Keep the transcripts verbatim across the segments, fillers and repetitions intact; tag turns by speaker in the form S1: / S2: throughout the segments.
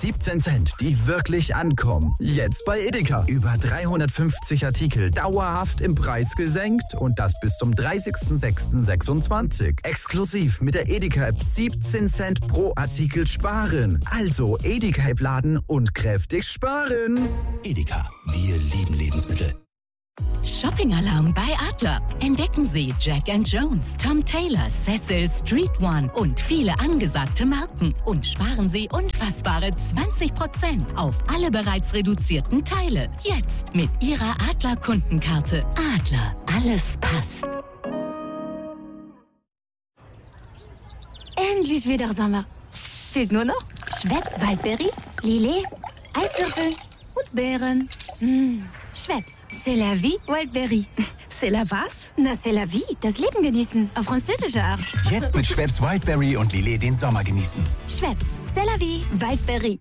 S1: siebzehn Cent, die wirklich ankommen. Jetzt bei Edeka. Über dreihundertfünfzig Artikel dauerhaft im Preis gesenkt und das bis zum dreißigsten sechsten sechsundzwanzig. Exklusiv mit der Edeka-App siebzehn Cent pro Artikel sparen. Also Edeka-App laden und kräftig sparen.
S2: Edeka, wir lieben Lebensmittel.
S3: Shopping-Alarm bei Adler. Entdecken Sie Jack and Jones, Tom Taylor, Cecil, Street One und viele angesagte Marken. Und sparen Sie unfassbare zwanzig Prozent auf alle bereits reduzierten Teile. Jetzt mit Ihrer Adler-Kundenkarte. Adler, alles passt.
S4: Endlich wieder Sommer. Fehlt nur noch Schweppes Waldbeere, Lillet, Eiswürfel und Beeren. Mmh. Schweppes, c'est la vie, Wildberry.
S5: C'est la was?
S4: Na, c'est la vie, das Leben genießen, auf französische Art.
S2: Jetzt mit Schweppes Wildberry und Lillet den Sommer genießen.
S4: Schweppes, c'est la vie, Wildberry.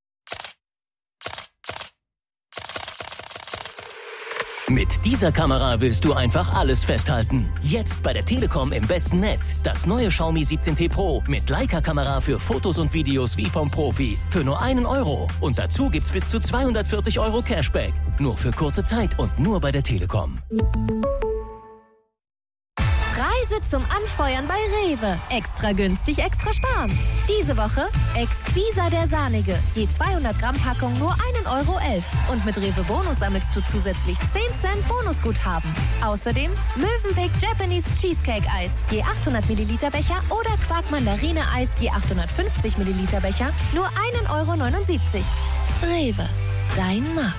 S6: Mit dieser Kamera willst du einfach alles festhalten. Jetzt bei der Telekom im besten Netz. Das neue Xiaomi siebzehn T Pro mit Leica-Kamera für Fotos und Videos wie vom Profi. Für nur einen Euro. Und dazu gibt's bis zu zweihundertvierzig Euro Cashback. Nur für kurze Zeit und nur bei der Telekom.
S7: Preise zum Anfeuern bei Rewe. Extra günstig, extra sparen. Diese Woche Exquisa der Sahnige. Je zweihundert Gramm Packung nur ein Euro elf. Und mit Rewe Bonus sammelst du zusätzlich zehn Cent Bonusguthaben. Außerdem Mövenpick Japanese Cheesecake Eis. Je achthundert Milliliter Becher oder Quark Mandarine Eis. Je achthundertfünfzig Milliliter Becher. Nur ein Euro neunundsiebzig. Rewe. Dein Markt.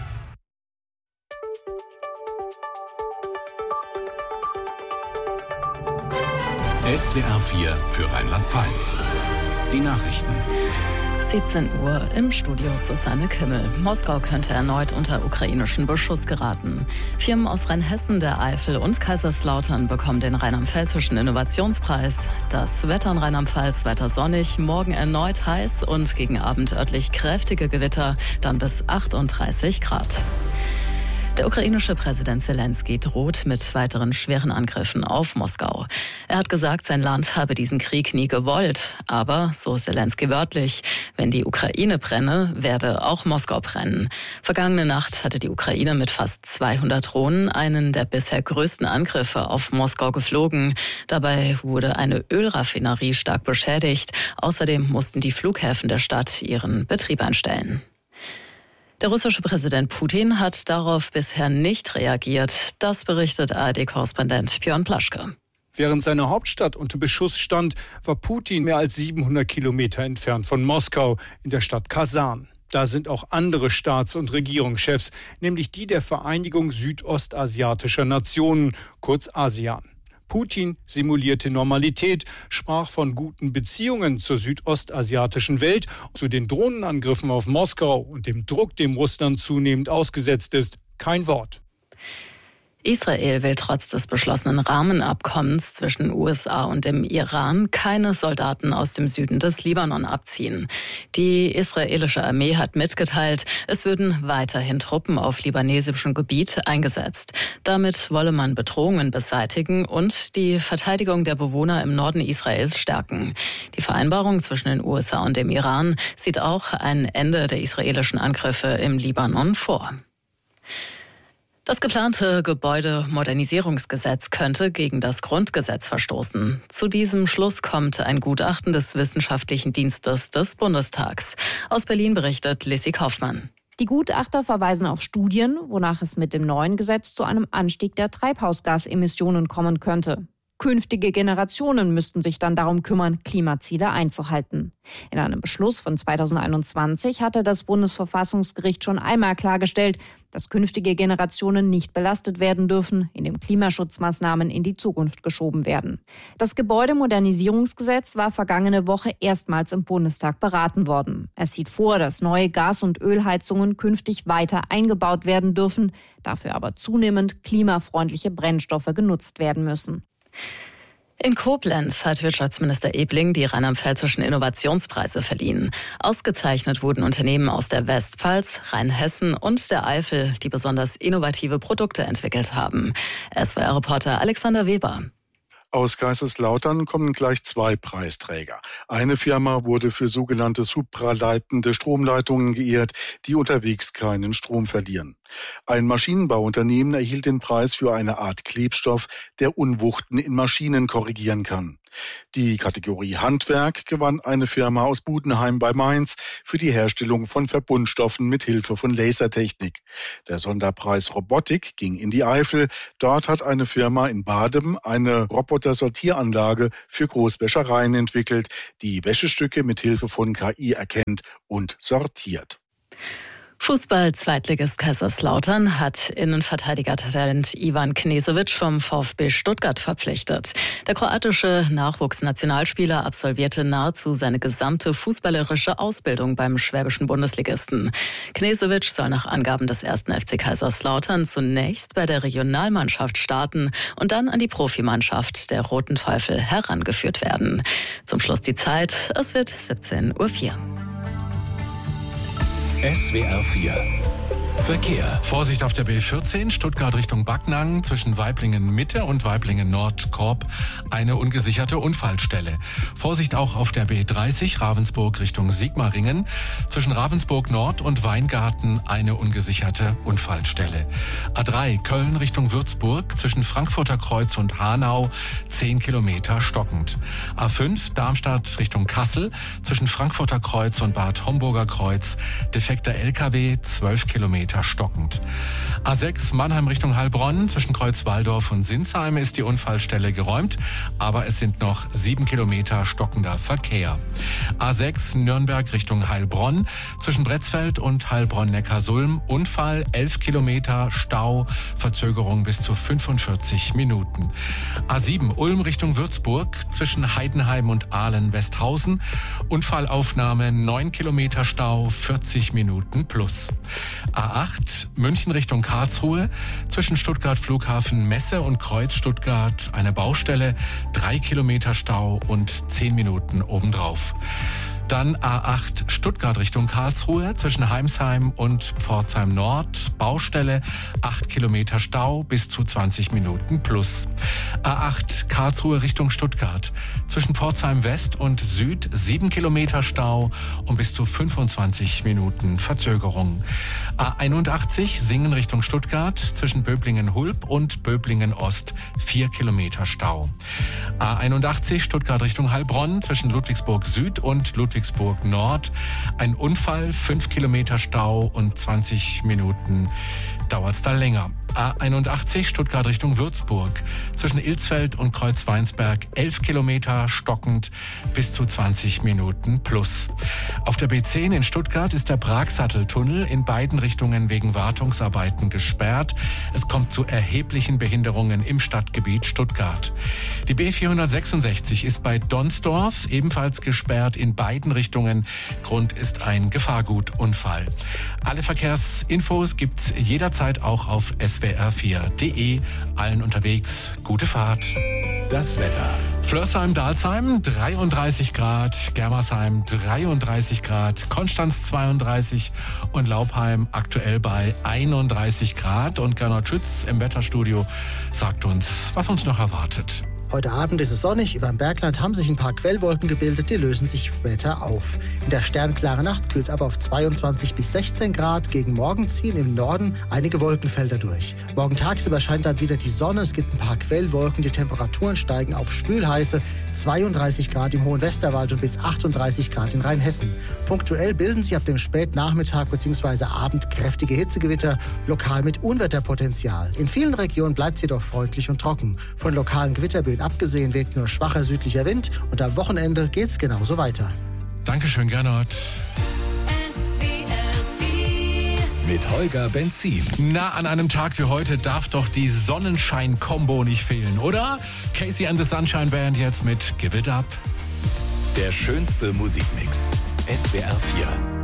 S8: S W R vier für Rheinland-Pfalz. Die Nachrichten.
S9: siebzehn Uhr im Studio Susanne Kimmel. Moskau könnte erneut unter ukrainischen Beschuss geraten. Firmen aus Rheinhessen, der Eifel und Kaiserslautern bekommen den rheinland-pfälzischen Innovationspreis. Das Wetter in Rheinland-Pfalz weiter sonnig, morgen erneut heiß und gegen Abend örtlich kräftige Gewitter, dann bis achtunddreißig Grad. Der ukrainische Präsident Zelensky droht mit weiteren schweren Angriffen auf Moskau. Er hat gesagt, sein Land habe diesen Krieg nie gewollt. Aber, so Zelensky wörtlich, wenn die Ukraine brenne, werde auch Moskau brennen. Vergangene Nacht hatte die Ukraine mit fast zweihundert Drohnen einen der bisher größten Angriffe auf Moskau geflogen. Dabei wurde eine Ölraffinerie stark beschädigt. Außerdem mussten die Flughäfen der Stadt ihren Betrieb einstellen. Der russische Präsident Putin hat darauf bisher nicht reagiert. Das berichtet A R D-Korrespondent Björn Plaschke.
S10: Während seine Hauptstadt unter Beschuss stand, war Putin mehr als siebenhundert Kilometer entfernt von Moskau in der Stadt Kasan. Da sind auch andere Staats- und Regierungschefs, nämlich die der Vereinigung südostasiatischer Nationen, kurz ASEAN. Putin simulierte Normalität, sprach von guten Beziehungen zur südostasiatischen Welt, zu den Drohnenangriffen auf Moskau und dem Druck, dem Russland zunehmend ausgesetzt ist, kein Wort.
S9: Israel will trotz des beschlossenen Rahmenabkommens zwischen U S A und dem Iran keine Soldaten aus dem Süden des Libanon abziehen. Die israelische Armee hat mitgeteilt, es würden weiterhin Truppen auf libanesischem Gebiet eingesetzt. Damit wolle man Bedrohungen beseitigen und die Verteidigung der Bewohner im Norden Israels stärken. Die Vereinbarung zwischen den U S A und dem Iran sieht auch ein Ende der israelischen Angriffe im Libanon vor. Das geplante Gebäudemodernisierungsgesetz könnte gegen das Grundgesetz verstoßen. Zu diesem Schluss kommt ein Gutachten des Wissenschaftlichen Dienstes des Bundestags. Aus Berlin berichtet Lissy Kaufmann.
S11: Die Gutachter verweisen auf Studien, wonach es mit dem neuen Gesetz zu einem Anstieg der Treibhausgasemissionen kommen könnte. Künftige Generationen müssten sich dann darum kümmern, Klimaziele einzuhalten. In einem Beschluss von zweitausendeinundzwanzig hatte das Bundesverfassungsgericht schon einmal klargestellt, dass künftige Generationen nicht belastet werden dürfen, indem Klimaschutzmaßnahmen in die Zukunft geschoben werden. Das Gebäudemodernisierungsgesetz war vergangene Woche erstmals im Bundestag beraten worden. Es sieht vor, dass neue Gas- und Ölheizungen künftig weiter eingebaut werden dürfen, dafür aber zunehmend klimafreundliche Brennstoffe genutzt werden müssen.
S9: In Koblenz hat Wirtschaftsminister Ebling die rheinland-pfälzischen Innovationspreise verliehen. Ausgezeichnet wurden Unternehmen aus der Westpfalz, Rheinhessen und der Eifel, die besonders innovative Produkte entwickelt haben. S W R-Reporter Alexander Weber.
S5: Aus Kaiserslautern kommen gleich zwei Preisträger. Eine Firma wurde für sogenannte supraleitende Stromleitungen geehrt, die unterwegs keinen Strom verlieren. Ein Maschinenbauunternehmen erhielt den Preis für eine Art Klebstoff, der Unwuchten in Maschinen korrigieren kann. Die Kategorie Handwerk gewann eine Firma aus Budenheim bei Mainz für die Herstellung von Verbundstoffen mit Hilfe von Lasertechnik. Der Sonderpreis Robotik ging in die Eifel. Dort hat eine Firma in Badem eine Robotersortieranlage für Großwäschereien entwickelt, die Wäschestücke mit Hilfe von K I erkennt und sortiert.
S9: Fußball-Zweitligist Kaiserslautern hat Innenverteidiger-Talent Ivan Knežević vom VfB Stuttgart verpflichtet. Der kroatische Nachwuchsnationalspieler absolvierte nahezu seine gesamte fußballerische Ausbildung beim schwäbischen Bundesligisten. Knežević soll nach Angaben des ersten F C Kaiserslautern zunächst bei der Regionalmannschaft starten und dann an die Profimannschaft der Roten Teufel herangeführt werden. Zum Schluss die Zeit, es wird siebzehn Uhr vier.
S2: S W R vier Verkehr.
S12: Vorsicht auf der B vierzehn, Stuttgart Richtung Backnang, zwischen Waiblingen Mitte und Waiblingen Nord Korb, eine ungesicherte Unfallstelle. Vorsicht auch auf der B dreißig, Ravensburg Richtung Sigmaringen, zwischen Ravensburg Nord und Weingarten, eine ungesicherte Unfallstelle. A drei, Köln Richtung Würzburg, zwischen Frankfurter Kreuz und Hanau, zehn Kilometer stockend. A fünf, Darmstadt Richtung Kassel, zwischen Frankfurter Kreuz und Bad Homburger Kreuz, defekter L K W, zwölf Kilometer stockend. A sechs, Mannheim Richtung Heilbronn, zwischen Kreuzwaldorf und Sinsheim ist die Unfallstelle geräumt, aber es sind noch sieben Kilometer stockender Verkehr. A sechs, Nürnberg Richtung Heilbronn, zwischen Bretzfeld und Heilbronn-Neckarsulm, Unfall, elf Kilometer, Stau, Verzögerung bis zu fünfundvierzig Minuten. A sieben, Ulm Richtung Würzburg, zwischen Heidenheim und Ahlen-Westhausen, Unfallaufnahme, neun Kilometer Stau, vierzig Minuten plus. A acht, München Richtung Karlsruhe, zwischen Stuttgart Flughafen Messe und Kreuz Stuttgart eine Baustelle, drei Kilometer Stau und zehn Minuten obendrauf. Dann A acht Stuttgart Richtung Karlsruhe, zwischen Heimsheim und Pforzheim Nord, Baustelle, acht Kilometer Stau bis zu zwanzig Minuten plus. A acht Karlsruhe Richtung Stuttgart, zwischen Pforzheim West und Süd, sieben Kilometer Stau und bis zu fünfundzwanzig Minuten Verzögerung. A einundachtzig Singen Richtung Stuttgart, zwischen Böblingen-Hulb und Böblingen-Ost, vier Kilometer Stau. A einundachtzig Stuttgart Richtung Heilbronn, zwischen Ludwigsburg Süd und Ludwigsburg Ludwigsburg Nord. Ein Unfall, fünf Kilometer Stau und zwanzig Minuten dauert es da länger. A einundachtzig Stuttgart Richtung Würzburg. Zwischen Ilsfeld und Kreuzweinsberg elf Kilometer stockend bis zu zwanzig Minuten plus. Auf der B zehn in Stuttgart ist der Pragsatteltunnel in beiden Richtungen wegen Wartungsarbeiten gesperrt. Es kommt zu erheblichen Behinderungen im Stadtgebiet Stuttgart. Die B vierhundertsechsundsechzig ist bei Donsdorf ebenfalls gesperrt in beiden Richtungen. Grund ist ein Gefahrgutunfall. Alle Verkehrsinfos gibt's jederzeit auch auf S W R vier punkt de. Allen unterwegs gute Fahrt.
S2: Das Wetter.
S12: Flörsheim-Dalsheim dreiunddreißig Grad, Germersheim dreiunddreißig Grad, Konstanz zweiunddreißig und Laupheim aktuell bei einunddreißig Grad. Und Gernot Schütz im Wetterstudio sagt uns, was uns noch erwartet.
S13: Heute Abend ist es sonnig, über dem Bergland haben sich ein paar Quellwolken gebildet, die lösen sich später auf. In der sternklaren Nacht kühlt es aber auf zweiundzwanzig bis sechzehn Grad. Gegen Morgen ziehen im Norden einige Wolkenfelder durch. Morgen tagsüber scheint dann wieder die Sonne, es gibt ein paar Quellwolken, die Temperaturen steigen auf schwülheiße zweiunddreißig Grad im hohen Westerwald und bis achtunddreißig Grad in Rheinhessen. Punktuell bilden sich ab dem Spätnachmittag bzw. Abend kräftige Hitzegewitter, lokal mit Unwetterpotenzial. In vielen Regionen bleibt es jedoch freundlich und trocken. Von lokalen Gewitterböen abgesehen weht nur schwacher südlicher Wind und am Wochenende geht's genauso weiter.
S12: Dankeschön, Gernot.
S2: Mit Holger Benzin.
S12: Na, an einem Tag wie heute darf doch die Sonnenschein-Kombo nicht fehlen, oder? Casey and the Sunshine Band jetzt mit Give It Up.
S2: Der schönste Musikmix. S W R vier.